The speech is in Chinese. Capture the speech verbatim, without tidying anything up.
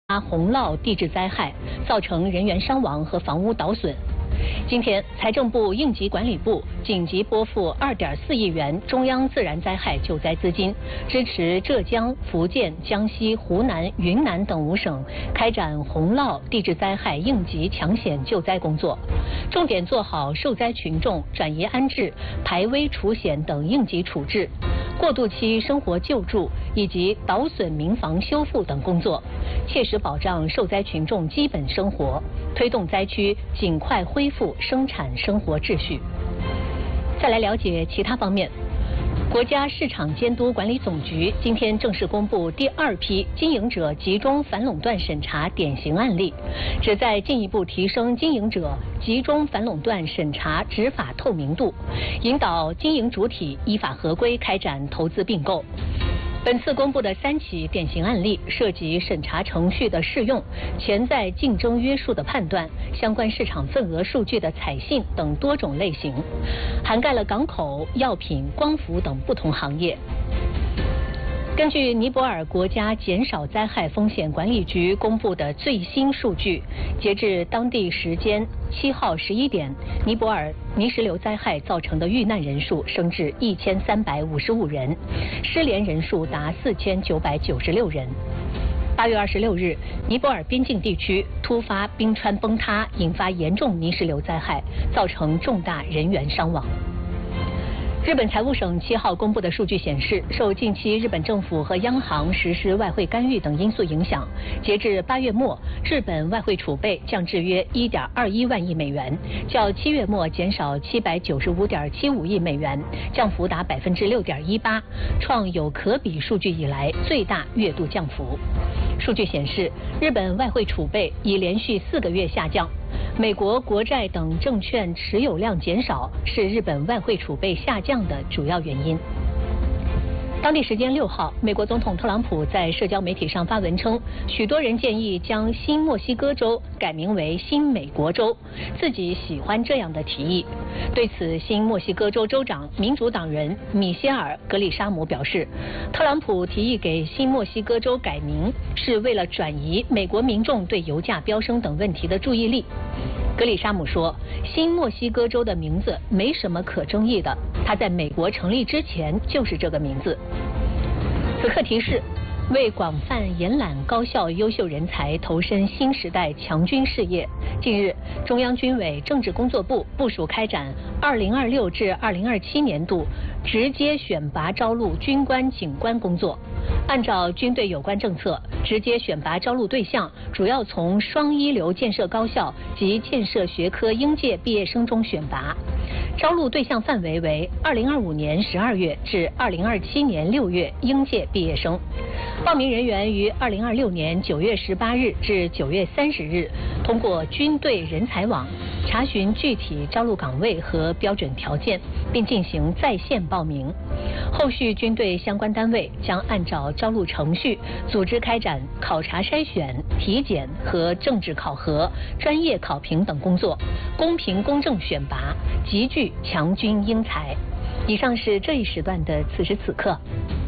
洪涝地质灾害，造成人员伤亡和房屋倒损。今天，财政部、应急管理部紧急拨付二点四亿元中央自然灾害救灾资金，支持浙江、福建、江西、湖南、云南等五省开展洪涝地质灾害应急抢险救灾工作，重点做好受灾群众转移安置、排危除险等应急处置、过渡期生活救助以及倒损民房修复等工作，切实保障受灾群众基本生活，推动灾区尽快恢复生产生活秩序。再来了解其他方面。国家市场监督管理总局今天正式公布第二批经营者集中反垄断审查典型案例，旨在进一步提升经营者集中反垄断审查执法透明度，引导经营主体依法合规开展投资并购。本次公布的三起典型案例涉及审查程序的适用、潜在竞争约束的判断、相关市场份额数据的采信等多种类型，涵盖了港口、药品、光伏等不同行业。根据尼泊尔国家减少灾害风险管理局公布的最新数据，截至当地时间七号十一点，尼泊尔泥石流灾害造成的遇难人数升至一千三百五十五人，失联人数达四千九百九十六人。八月二十六日，尼泊尔边境地区突发冰川崩塌，引发严重泥石流灾害，造成重大人员伤亡。日本财务省七号公布的数据显示，受近期日本政府和央行实施外汇干预等因素影响，截至八月末，日本外汇储备降至约一点二一万亿美元，较七月末减少七百九十五点七五亿美元，降幅达百分之六点一八，创有可比数据以来最大月度降幅。数据显示，日本外汇储备已连续四个月下降。美国国债等证券持有量减少是日本外汇储备下降的主要原因。当地时间六号，美国总统特朗普在社交媒体上发文称，许多人建议将新墨西哥州改名为新美国州，自己喜欢这样的提议。对此，新墨西哥州州长民主党人米歇尔·格里沙姆表示，特朗普提议给新墨西哥州改名是为了转移美国民众对油价飙升等问题的注意力。格里沙姆说，新墨西哥州的名字没什么可争议的，它在美国成立之前就是这个名字。此刻提示，为广泛延揽高校优秀人才投身新时代强军事业，近日，中央军委政治工作部部署开展二零二六至二零二七年度直接选拔招录军官警官工作。按照军队有关政策，直接选拔招录对象主要从双一流建设高校及建设学科应届毕业生中选拔，招录对象范围为二零二五年十二月至二零二七年六月应届毕业生。报名人员于二零二六年九月十八日至九月三十日通过军队人才网查询具体招录岗位和标准条件，并进行在线报名。后续军队相关单位将按照招录程序组织开展考察筛选、体检和政治考核、专业考评等工作，公平公正选拔，集聚强军英才。以上是这一时段的此时此刻。